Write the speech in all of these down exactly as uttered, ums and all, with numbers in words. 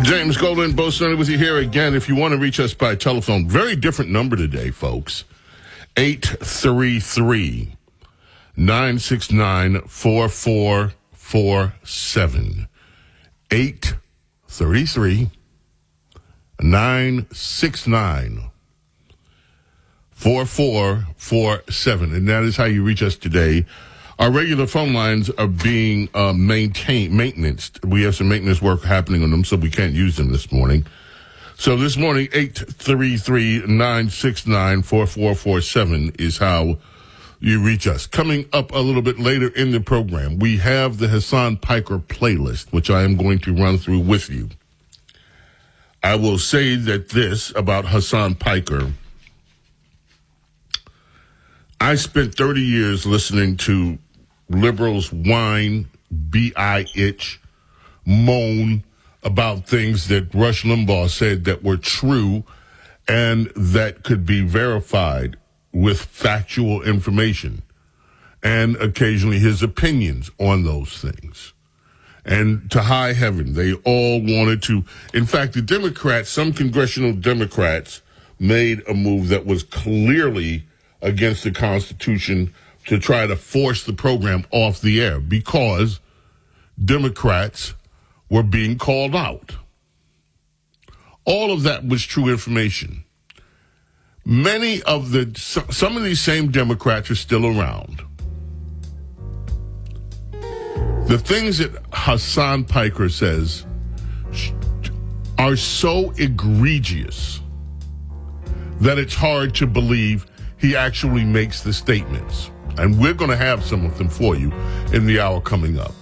James Golden, Bo Snerdly with you here again. If you want to reach us by telephone, very different number today, folks. eight three three, nine six nine, four four four seven. eight three three, nine six nine, four four four seven. And that is how you reach us today. Our regular phone lines are being uh, maintained, maintenance. We have some maintenance work happening on them, so we can't use them this morning. So this morning, eight three three, nine six nine, four four four seven is how you reach us. Coming up a little bit later in the program, we have the Hasan Piker playlist, which I am going to run through with you. I will say that this about Hasan Piker. I spent thirty years listening to liberals whine, be I itch, moan about things that Rush Limbaugh said that were true and that could be verified with factual information, and occasionally his opinions on those things. And to high heaven, they all wanted to. In fact, the Democrats, some congressional Democrats, made a move that was clearly against the Constitution to try to force the program off the air because Democrats were being called out. All of that was true information. Many of the, some of these same Democrats are still around. The things that Hasan Piker says are so egregious that it's hard to believe he actually makes the statements. And we're going to have some of them for you in the hour coming up.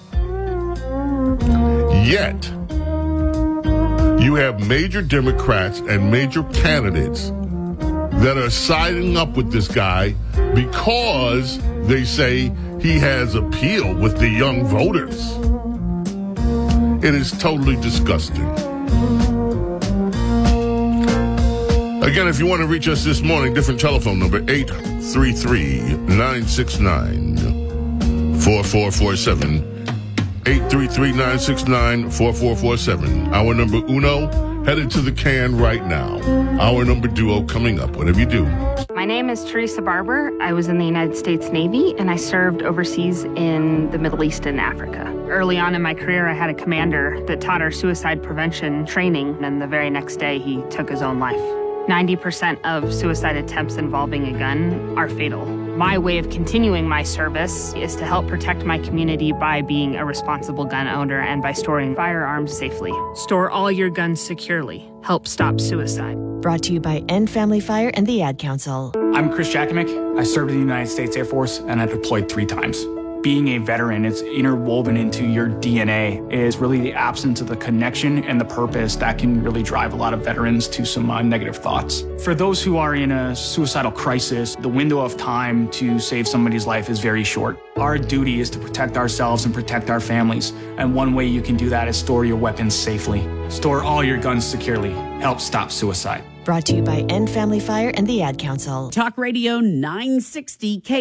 Yet, you have major Democrats and major candidates that are siding up with this guy because they say he has appeal with the young voters. It is totally disgusting. Again, if you want to reach us this morning, different telephone number, eight three three, nine six nine, four four four seven. eight three three, nine six nine, four four four seven. Our number uno, headed to the can right now. Our number duo coming up. Whatever you do. My name is Teresa Barber. I was in the United States Navy, and I served overseas in the Middle East and Africa. Early on in my career, I had a commander that taught our suicide prevention training, and the very next day, he took his own life. ninety percent of suicide attempts involving a gun are fatal. My way of continuing my service is to help protect my community by being a responsible gun owner and by storing firearms safely. Store all your guns securely. Help stop suicide. Brought to you by End Family Fire and the Ad Council. I'm Chris Jakimick. I served in the United States Air Force and I deployed three times. Being a veteran, it's interwoven into your D N A, is really the absence of the connection and the purpose that can really drive a lot of veterans to some uh, negative thoughts. For those who are in a suicidal crisis, the window of time to save somebody's life is very short. Our duty is to protect ourselves and protect our families, and one way you can do that is store your weapons safely. Store all your guns securely. Help stop suicide. Brought to you by End Family Fire and the Ad Council. Talk Radio nine sixty K.